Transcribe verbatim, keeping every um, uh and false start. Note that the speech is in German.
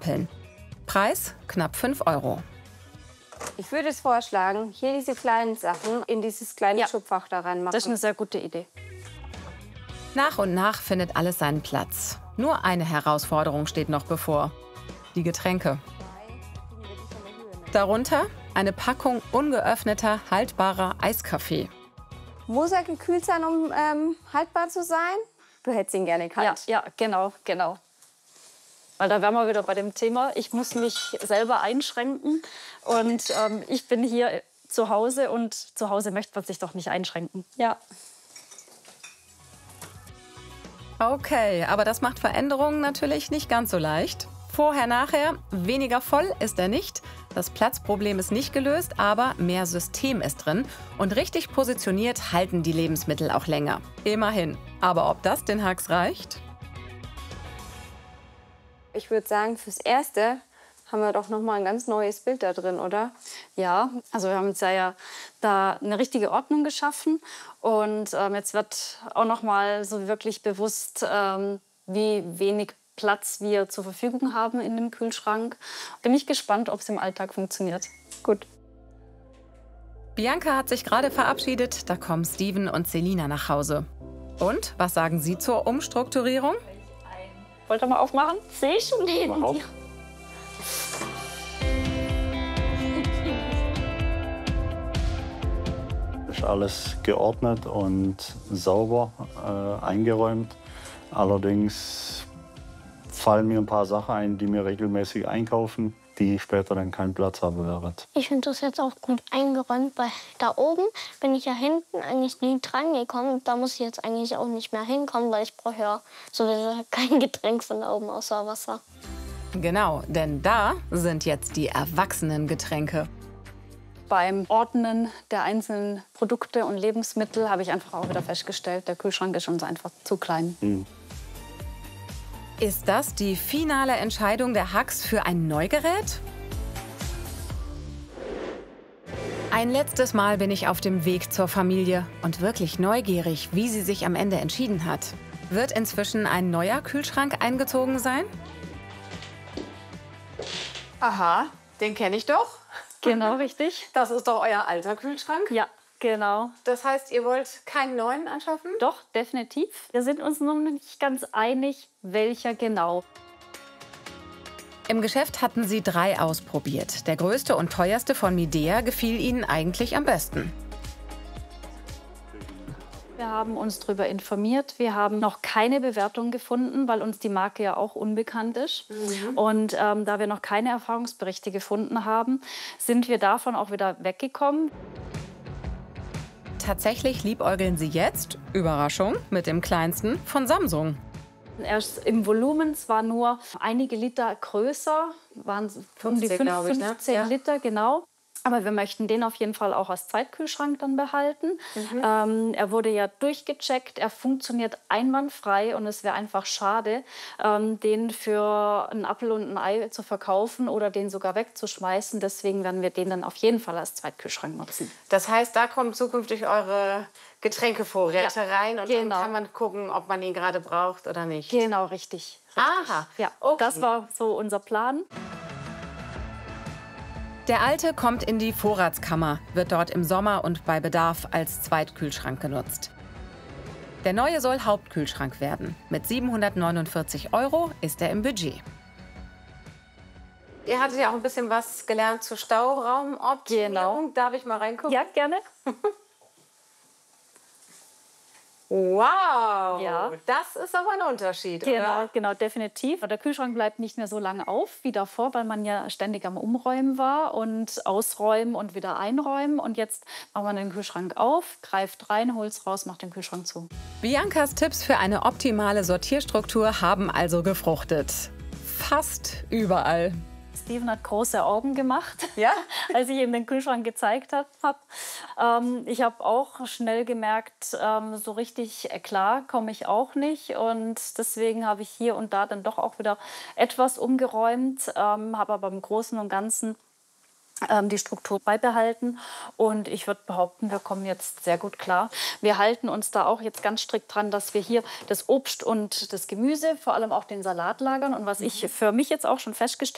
Stapeln. Preis knapp fünf Euro. Ich würde es vorschlagen, hier diese kleinen Sachen in dieses kleine Ja. Schubfach da reinmachen. Das ist eine sehr gute Idee. Nach und nach findet alles seinen Platz. Nur eine Herausforderung steht noch bevor: die Getränke. Darunter eine Packung ungeöffneter, haltbarer Eiskaffee. Muss er gekühlt sein, um ähm, haltbar zu sein? Du hättest ihn gerne Ja, kalt. ja, genau, genau. Weil da wären wir wieder bei dem Thema, ich muss mich selber einschränken. Und ähm, ich bin hier zu Hause und zu Hause möchte man sich doch nicht einschränken. Ja. Okay, aber das macht Veränderungen natürlich nicht ganz so leicht. Vorher, nachher, weniger voll ist er nicht. Das Platzproblem ist nicht gelöst, aber mehr System ist drin. Und richtig positioniert halten die Lebensmittel auch länger. Immerhin. Aber ob das den Hacks reicht? Ich würde sagen, fürs Erste haben wir doch noch mal ein ganz neues Bild da drin, oder? Ja, also wir haben uns ja, ja da eine richtige Ordnung geschaffen. Und ähm, jetzt wird auch noch mal so wirklich bewusst, ähm, wie wenig Platz wir zur Verfügung haben in dem Kühlschrank. Bin ich gespannt, ob es im Alltag funktioniert. Gut. Bianca hat sich gerade verabschiedet, da kommen Steven und Selina nach Hause. Und, was sagen Sie zur Umstrukturierung? Wollt ihr mal aufmachen? Sehe ich schon neben dir. Ist alles geordnet und sauber äh, eingeräumt. Allerdings fallen mir ein paar Sachen ein, die mir regelmäßig einkaufen, die später dann keinen Platz haben werden. Ich finde das jetzt auch gut eingeräumt, weil da oben bin ich ja hinten eigentlich nie dran gekommen. Da muss ich jetzt eigentlich auch nicht mehr hinkommen, weil ich brauche ja sowieso kein Getränk von da oben außer Wasser. Genau, denn da sind jetzt die Erwachsenengetränke. Beim Ordnen der einzelnen Produkte und Lebensmittel habe ich einfach auch wieder festgestellt, der Kühlschrank ist uns einfach zu klein. Hm. Ist das die finale Entscheidung der Hacks für ein Neugerät? Ein letztes Mal bin ich auf dem Weg zur Familie und wirklich neugierig, wie sie sich am Ende entschieden hat. Wird inzwischen ein neuer Kühlschrank eingezogen sein? Aha, den kenne ich doch. Genau, richtig. Das ist doch euer alter Kühlschrank. Ja, genau. Das heißt, ihr wollt keinen neuen anschaffen? Doch, definitiv. Wir sind uns noch nicht ganz einig, welcher genau. Im Geschäft hatten sie drei ausprobiert. Der größte und teuerste von Midea gefiel ihnen eigentlich am besten. Wir haben uns darüber informiert. Wir haben noch keine Bewertung gefunden, weil uns die Marke ja auch unbekannt ist. Mhm. Und ähm, da wir noch keine Erfahrungsberichte gefunden haben, sind wir davon auch wieder weggekommen. Tatsächlich liebäugeln sie jetzt, Überraschung, mit dem kleinsten von Samsung. Er ist im Volumen zwar nur einige Liter größer, waren um die fünfzehn, glaube ich, ne? fünfzehn Ja. Liter, genau. Aber wir möchten den auf jeden Fall auch als Zweitkühlschrank dann behalten. Mhm. Ähm, er wurde ja durchgecheckt, er funktioniert einwandfrei und es wäre einfach schade, ähm, den für einen Apfel und ein Ei zu verkaufen oder den sogar wegzuschmeißen. Deswegen werden wir den dann auf jeden Fall als Zweitkühlschrank nutzen. Das heißt, da kommen zukünftig eure Getränkevorräte Ja, rein und genau. dann kann man gucken, ob man ihn gerade braucht oder nicht. Genau, richtig. Aha, Ja, okay. das war so unser Plan. Der alte kommt in die Vorratskammer, wird dort im Sommer und bei Bedarf als Zweitkühlschrank genutzt. Der neue soll Hauptkühlschrank werden. Mit siebenhundertneunundvierzig Euro ist er im Budget. Ihr hattet ja auch ein bisschen was gelernt zur Stauraumoptimierung. Genau. Darf ich mal reingucken? Ja, gerne. Wow, Ja. das ist aber ein Unterschied, Genau, oder? genau, definitiv. Der Kühlschrank bleibt nicht mehr so lange auf wie davor, weil man ja ständig am Umräumen war und ausräumen und wieder einräumen. Und jetzt macht man den Kühlschrank auf, greift rein, holt's raus, macht den Kühlschrank zu. Biancas Tipps für eine optimale Sortierstruktur haben also gefruchtet. Fast überall. Steven hat große Augen gemacht, Ja? als ich ihm den Kühlschrank gezeigt habe. Ähm, ich habe auch schnell gemerkt, ähm, so richtig äh, klar komme ich auch nicht. Und deswegen habe ich hier und da dann doch auch wieder etwas umgeräumt, ähm, habe aber im Großen und Ganzen ähm, die Struktur beibehalten. Und ich würde behaupten, wir kommen jetzt sehr gut klar. Wir halten uns da auch jetzt ganz strikt dran, dass wir hier das Obst und das Gemüse, vor allem auch den Salat lagern. Und was ich für mich jetzt auch schon festgestellt